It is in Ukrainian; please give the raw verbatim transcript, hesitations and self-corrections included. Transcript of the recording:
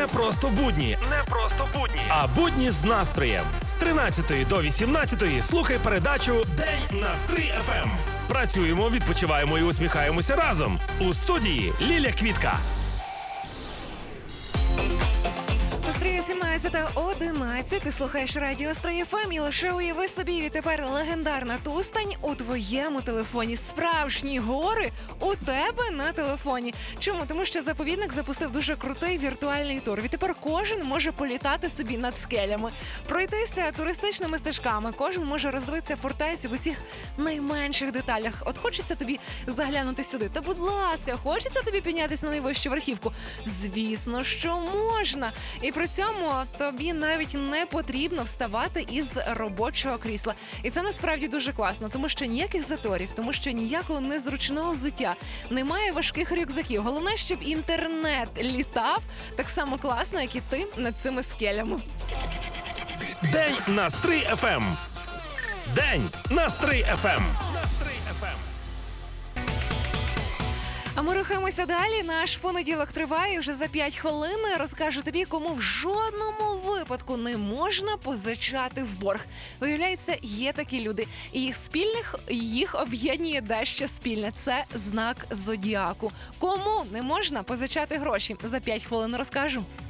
Не просто будні, не просто будні, а будні з настроєм. З тринадцятої до вісімнадцятої слухай передачу «День на Стрий еф ем». Працюємо, відпочиваємо і усміхаємося разом. У студії Ліля Квітка. сімнадцята одинадцять. Ти слухаєш радіо Стрий еф ем і лише уяви собі, відтепер легендарна Тустань у твоєму телефоні. Справжні гори у тебе на телефоні. Чому? Тому що заповідник запустив дуже крутий віртуальний тур. Відтепер кожен може політати собі над скелями, пройтися туристичними стежками. Кожен може роздивитися фортеці в усіх найменших деталях. От хочеться тобі заглянути сюди. Та будь ласка, хочеться тобі піднятися на найвищу верхівку? Звісно, що можна. І при цьому тобі навіть не потрібно вставати із робочого крісла. І це насправді дуже класно, тому що ніяких заторів, тому що ніякого незручного взуття, немає важких рюкзаків. Головне, щоб інтернет літав так само класно, як і ти над цими скелями. День на Стрий еф ем. День на Стрий еф ем. А ми рухаємося далі. Наш понеділок триває. Вже за п'ять хвилин розкажу тобі, кому в жодному випадку не можна позичати в борг. Виявляється, є такі люди. І їх спільних, їх об'єднує дещо спільне. Це знак зодіаку. Кому не можна позичати гроші? За п'ять хвилин розкажу.